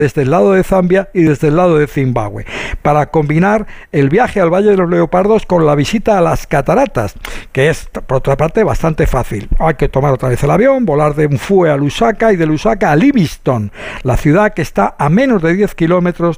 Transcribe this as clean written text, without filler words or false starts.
desde el lado de Zambia y desde el lado de Zimbabue, para combinar el viaje al Valle de los Leopardos con la visita a las cataratas, que es, por otra parte, bastante fácil. Hay que tomar otra vez el avión, volar de Mfue a Lusaka y de Lusaka a Livingstone, la ciudad que está a menos de 10 kilómetros